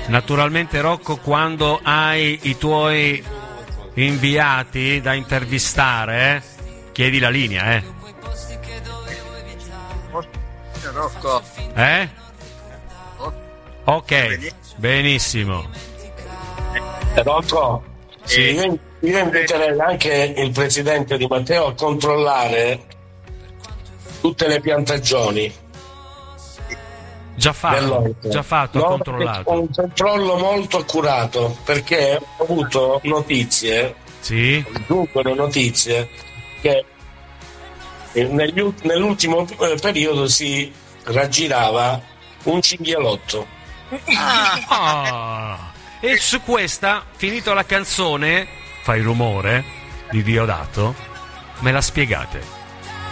Naturalmente, Rocco, quando hai i tuoi inviati da intervistare, chiedi la linea, Rocco. Ok, benissimo. Rocco, Sì. io inviterei anche il presidente Di Matteo a controllare tutte le piantagioni. Già fatto, No, controllato. un controllo molto accurato, perché ho avuto notizie, Sì. giungono notizie che nell'ultimo periodo si raggirava un cinghialotto. E su questa, finito la canzone, fai rumore di Diodato, me la spiegate.